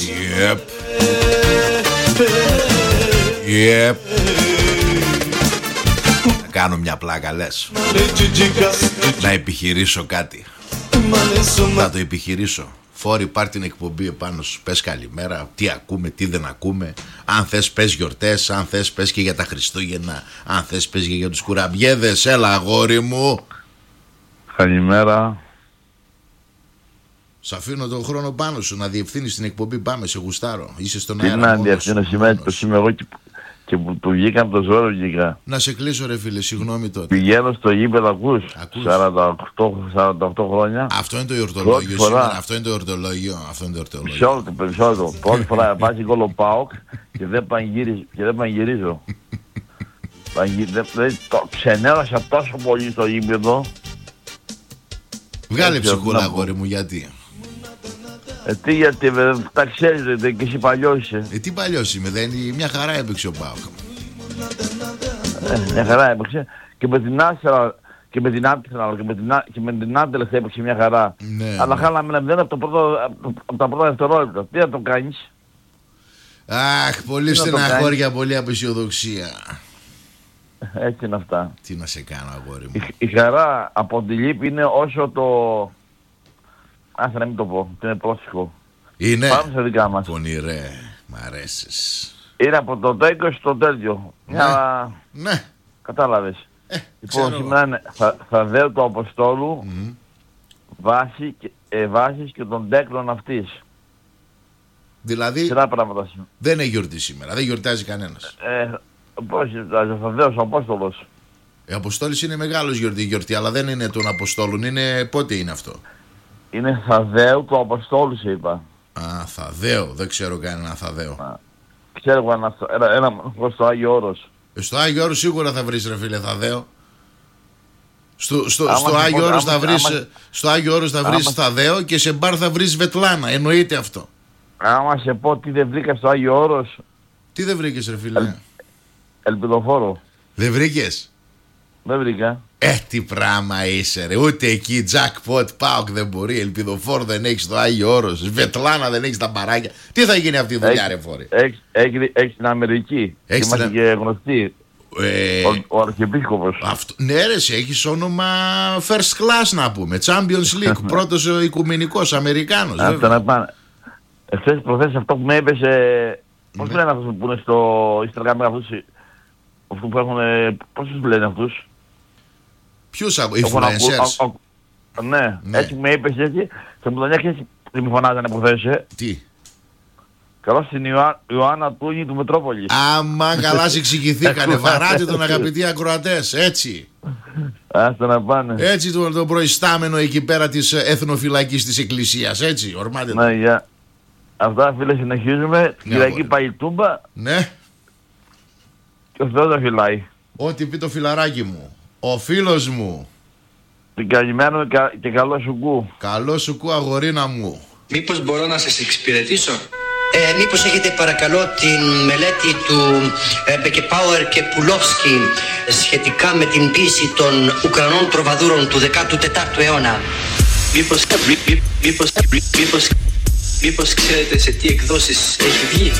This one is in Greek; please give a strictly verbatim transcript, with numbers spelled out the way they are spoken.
Yep. Yep. Να κάνω μια πλάκα λες. Να επιχειρήσω κάτι. Να το επιχειρήσω. Φόρη, πάρ' την εκπομπή επάνω σου. Πες καλημέρα, τι ακούμε, τι δεν ακούμε. Αν θες πες γιορτές, αν θες πες και για τα Χριστούγεννα, αν θες πες και για τους κουραμπιέδες. Έλα αγόρι μου. Καλημέρα. Σ' αφήνω τον χρόνο πάνω σου να διευθύνεις την εκπομπή. Πάμε, σε γουστάρω. Είσαι στον αέρα. Τι να διευθύνω σήμερα, το είμαι εγώ και, και που, που βγήκα από το ζώρο βγήκα. Να σε κλείσω ρε φίλε, συγγνώμη τότε. Πηγαίνω στο γήπεδο, ακούς, σαράντα οκτώ χρόνια. Αυτό είναι το εορτολόγιο σήμερα, αυτό είναι το εορτολόγιο. Αυτό είναι το εορτολόγιο. Περισσότερο, περισσότερο. Πρώτη φορά βάζει γκολ ο ΠΑΟΚ και δεν πανηγυρίζω. Το ξενέρωσα τόσο πολύ στο γήπεδο. Βγάλε ψυχούλα αγόρι μου, γιατί. Ε, τι γιατί, τα ξέρεις και εσύ παλιός είσαι. Ε, τι παλιός είμαι, δεν είναι, μια χαρά έπαιξε ο ΠΑΟΚ. Ε, μια χαρά έπαιξε και με την Άσερα και με την Άντελ και με την, και με την Άντελ έπαιξε μια χαρά. Ναι, αλλά ναι. Χάλαμε ένα μηδέν από, από τα πρώτα δευτερόλεπτα. Τι να το κάνεις. Αχ, πολύ στεναχώρια, πολύ απεσιοδοξία. Έτσι είναι αυτά. Τι να σε κάνω αγόρι μου. Η, η χαρά από τη λύπη είναι όσο το... Άσε να μην το πω, είναι πρόσφυγο. Είναι. Πάμε σε δικά μας. Πονηρέ, μ' αρέσεις. Είναι από το τέκο στο τέλειο. Ναι. Μια... Ναι. Κατάλαβες. Ε, λοιπόν, σήμερα είναι θα, θα δέω του Αποστόλου mm. βάση, ε, βάσεις και των τέκλων αυτής. Δηλαδή Σειρά πράγματα σήμερα. Δεν είναι γιορτή σήμερα, δεν γιορτάζει κανένας. Ε, πώς θα δέω ο Απόστολος. Ο Αποστόλης είναι μεγάλος γιορτή, γιορτή, αλλά δεν είναι των Αποστόλων. Είναι... Πότε είναι αυτό? Είναι Θαδέου του Αποστόλου, σε είπα. Α, Θαδέου, δεν ξέρω κανένα Θαδέου. Α, ξέρω εγώ ένα, ένα, ένα στο Άγιο Όρος. Ε, στο Άγιο Όρος σίγουρα θα βρεις ρε φίλε Θαδέου. Στο, στο, στο, Άγιο Όρος θα βρεις, άμα, στο Άγιο Όρος θα βρεις άμα, Θαδέο και σε μπαρ θα βρεις Βετλάνα, εννοείται αυτό. Άμα σε πω τι δεν βρήκα στο Άγιο Όρος. Τι δεν βρήκες ρε φίλε? Ελ, ελπιδοφόρο. Δεν βρήκες? Δεν βρήκα. Ε, τι πράγμα είσαι ρε, ούτε εκεί jackpot, ΠΑΟΚ δεν μπορεί, ελπιδοφόρο δεν έχεις στο Άγιο Όρος, Βετλάνα δεν έχεις τα μπαράκια. Τι θα γίνει αυτή η δουλειά ρε φόρη? Έχεις την Αμερική, έχεις είμαστε την... και γνωστοί, ε... ο, ο Αρχιεπίσκοπος. Αυτό... Ναι ρε, έχεις όνομα first class να πούμε, Champions League, πρώτος οικουμενικός Αμερικάνος. Αυτό να πάνε. Εχθές προχθές αυτό που με έπεσε, πώς ναι. λένε αυτούς που είναι στο Instagram, αυτούς, αυτούς που έχουν, πώς τους λένε αυτούς? Ποιους influencers? Ναι, ναι, έτσι με είπες έτσι, και μου τον έχεις, δεν με φωνάζανε προχθές. Τι? Καλώς στην Ιωά, Ιωάννα Τούνη του Μετρόπολης. Άμα καλά σε εξηγηθήκανε, βαράτε τον αγαπητοί ακροατές, έτσι. Άστα να πάνε. Έτσι το, το προϊστάμενο εκεί πέρα της εθνοφυλακής της Εκκλησίας, έτσι, ορμάτε το. Ναι, για... Αυτά φίλε συνεχίζουμε, Κυριακή πάει τούμπα. Ναι. Και ο Θεός το φυλάει. Ό,τι πει το φιλαράκι μου, ο φίλος μου. Την καλημέρα και καλό σου κου. Καλό σου κου αγορίνα μου. Μήπως μπορώ να σας εξυπηρετήσω? Ε, μήπως έχετε παρακαλώ την μελέτη του ε, Μπεκεπάουερ και Πουλόφσκι σχετικά με την ποίηση των Ουκρανών τροβαδούρων του δέκατου τέταρτου αιώνα? Μήπως, μήπως, μήπως, μήπως, μήπως ξέρετε σε τι εκδόσεις έχει βγει?